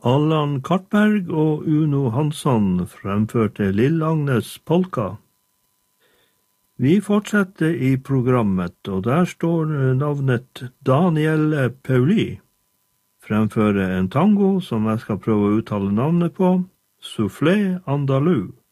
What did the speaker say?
Allan Kartberg og Uno Hansson fremførte Lill-Agnes polka. Vi fortsetter i programmet, og der står navnet Daniel Pauli. Fremfører en tango som jeg skal prøve å uttale navnet på, Soufflé Andalou.